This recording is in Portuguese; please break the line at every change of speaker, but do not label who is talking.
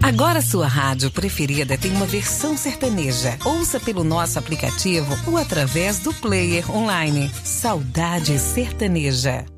Agora sua rádio preferida tem uma versão sertaneja. Ouça pelo nosso aplicativo ou através do player online. Saudade Sertaneja.